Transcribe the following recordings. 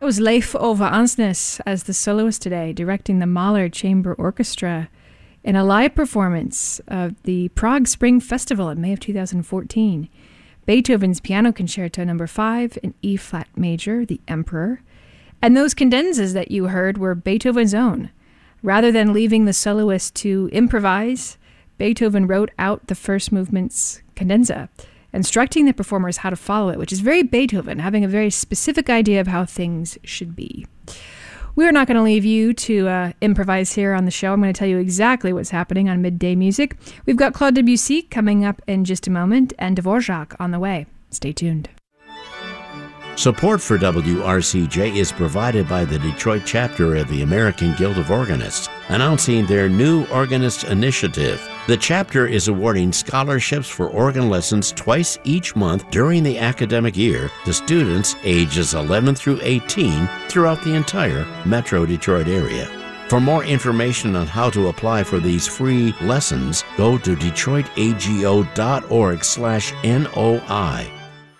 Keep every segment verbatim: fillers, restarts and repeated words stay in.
was Leif Ove Ansnes as the soloist today, directing the Mahler Chamber Orchestra in a live performance of the Prague Spring Festival in May of two thousand fourteen. Beethoven's Piano Concerto number five in E-flat major, The Emperor. And those cadenzas that you heard were Beethoven's own. Rather than leaving the soloist to improvise, Beethoven wrote out the first movement's cadenza, instructing the performers how to follow it, which is very Beethoven, having a very specific idea of how things should be. We're not going to leave you to uh, improvise here on the show. I'm going to tell you exactly what's happening on Midday Music. We've got Claude Debussy coming up in just a moment and Dvorak on the way. Stay tuned. Support for W R C J is provided by the Detroit chapter of the American Guild of Organists, announcing their new Organist Initiative. The chapter is awarding scholarships for organ lessons twice each month during the academic year to students ages eleven through eighteen throughout the entire Metro Detroit area. For more information on how to apply for these free lessons, go to detroitago.org slash NOI.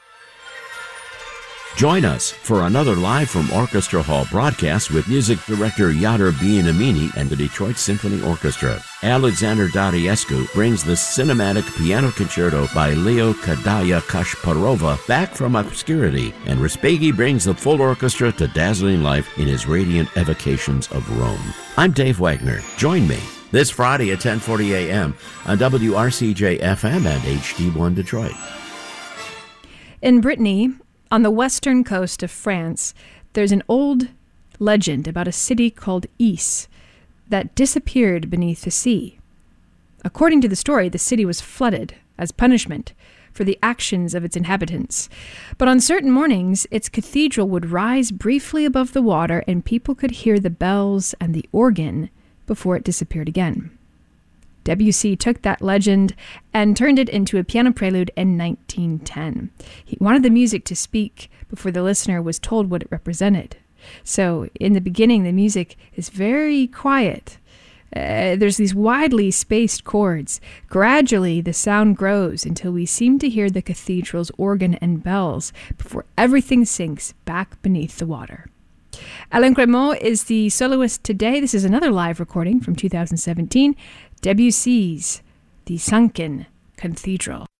Join us for another Live from Orchestra Hall broadcast with music director Yadar Bienamini and the Detroit Symphony Orchestra. Alexander Dariescu brings the cinematic piano concerto by Leo Kadaya Kashparova back from obscurity, and Respighi brings the full orchestra to dazzling life in his radiant evocations of Rome. I'm Dave Wagner. Join me this Friday at ten forty a.m. on W R C J F M and H D one Detroit. In Brittany, on the western coast of France, there's an old legend about a city called Is that disappeared beneath the sea. According to the story, the city was flooded as punishment for the actions of its inhabitants. But on certain mornings, its cathedral would rise briefly above the water and people could hear the bells and the organ before it disappeared again. Debussy took that legend and turned it into a piano prelude in nineteen ten. He wanted the music to speak before the listener was told what it represented. So in the beginning, the music is very quiet. Uh, there's these widely spaced chords. Gradually, the sound grows until we seem to hear the cathedral's organ and bells before everything sinks back beneath the water. Alain Crémaux is the soloist today. This is another live recording from two thousand seventeen. Debussy's The Sunken Cathedral.